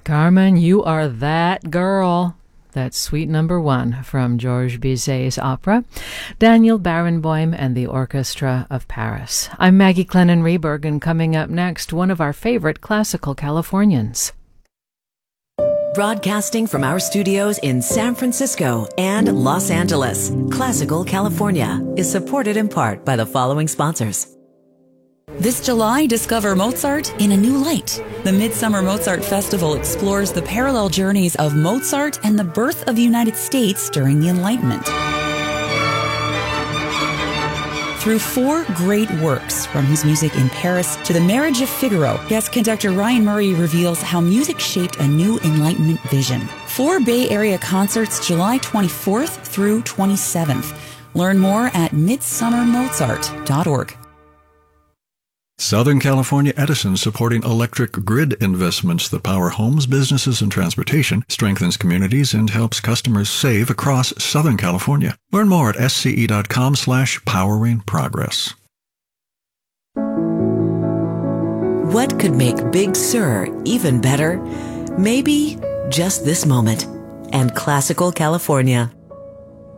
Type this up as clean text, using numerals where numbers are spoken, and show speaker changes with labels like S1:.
S1: Carmen, you are that girl. That's Suite Number 1 from Georges Bizet's opera, Daniel Barenboim and the Orchestra of Paris. I'm Maggie Clennon Rehberg, and coming up next, one of our favorite classical Californians.
S2: Broadcasting from our studios in San Francisco and Los Angeles, Classical California is supported in part by the following sponsors.
S3: This July, discover Mozart in a new light. The Midsummer Mozart Festival explores the parallel journeys of Mozart and the birth of the United States during the Enlightenment. Through 4 great works, from his music in Paris to The Marriage of Figaro, guest conductor Ryan Murray reveals how music shaped a new Enlightenment vision. 4 Bay Area concerts July 24th through 27th. Learn more at midsummermozart.org.
S4: Southern California Edison, supporting electric grid investments that power homes, businesses, and transportation, strengthens communities, and helps customers save across Southern California. Learn more at sce.com/poweringprogress.
S2: What could make Big Sur even better? Maybe just this moment. And Classical California.